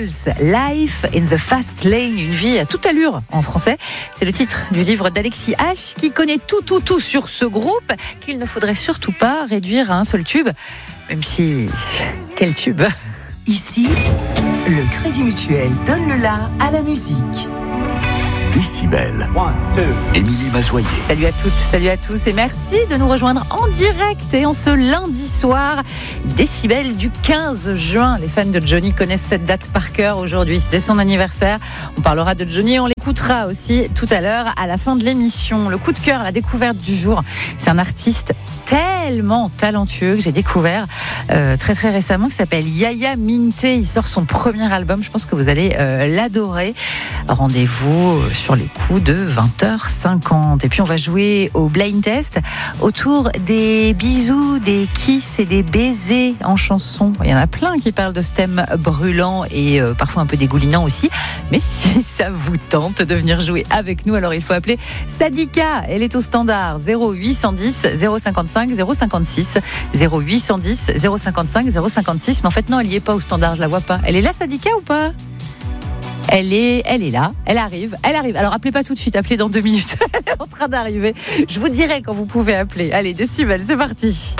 Eagles, Life in the Fast Lane, une vie à toute allure en français. C'est le titre du livre d'Alexis H qui connaît tout sur ce groupe qu'il ne faudrait surtout pas réduire à un seul tube, même si... Quel tube! Ici, le Crédit Mutuel donne le la à la musique. Décibel. Émilie Mazoyer. Salut à toutes, salut à tous et merci de nous rejoindre en direct et en ce lundi soir. Décibel du 15 juin. Les fans de Johnny connaissent cette date par cœur aujourd'hui. C'est son anniversaire. On parlera de Johnny et on l'écoutera aussi tout à l'heure à la fin de l'émission. Le coup de cœur, la découverte du jour. C'est un artiste tellement talentueux que j'ai découvert très récemment, qui s'appelle Yaya Minte. Il sort son premier album, je pense que vous allez l'adorer. Rendez-vous sur les coups de 20h50. Et puis on va jouer au blind test autour des bisous, des kisses et des baisers en chanson. Il y en a plein qui parlent de ce thème brûlant et parfois un peu dégoulinant aussi. Mais si ça vous tente de venir jouer avec nous, alors il faut appeler Sadika. Elle est au standard 0810 055 056 0810 055 056. Mais en fait non, elle n'y est pas au standard, je la vois pas. Elle est là, Sadika, ou pas? Elle est là, elle arrive. Alors appelez pas tout de suite, appelez dans 2 minutes. Elle est en train d'arriver. Je vous dirai quand vous pouvez appeler. Allez, Décibel, c'est parti.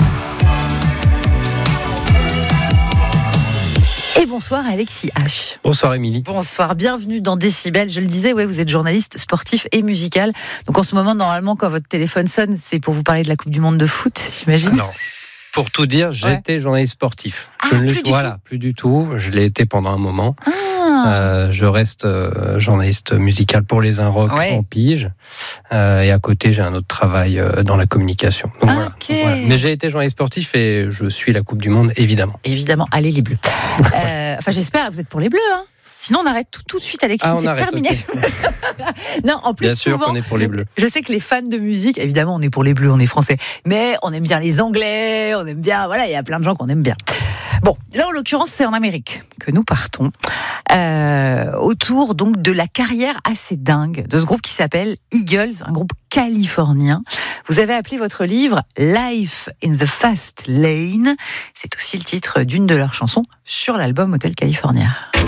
Et bonsoir Alexis H. Bonsoir Émilie. Bonsoir, bienvenue dans Décibel. Je le disais, vous êtes journaliste sportif et musical. Donc en ce moment, normalement, quand votre téléphone sonne, c'est pour vous parler de la Coupe du Monde de foot, j'imagine. Non. Pour tout dire, j'étais journaliste sportif. Plus du tout. Je l'ai été pendant un moment. Je reste journaliste musical pour les Inrocks en pige. Et à côté, j'ai un autre travail dans la communication. Donc, voilà. Mais j'ai été journaliste sportif et je suis la Coupe du Monde, évidemment. Évidemment, allez les Bleus. J'espère, vous êtes pour les Bleus, hein. Sinon, on arrête tout de suite, Alexis. On arrête, terminé. Okay. Non, en plus, bien sûr souvent, qu'on est pour les Bleus. Je sais que les fans de musique, évidemment, on est pour les Bleus, on est français. Mais on aime bien les Anglais, on aime bien, il y a plein de gens qu'on aime bien. Bon, là, en l'occurrence, c'est en Amérique que nous partons. Autour, donc, de la carrière assez dingue de ce groupe qui s'appelle Eagles, un groupe californien. Vous avez appelé votre livre Life in the Fast Lane. C'est aussi le titre d'une de leurs chansons sur l'album Hotel California.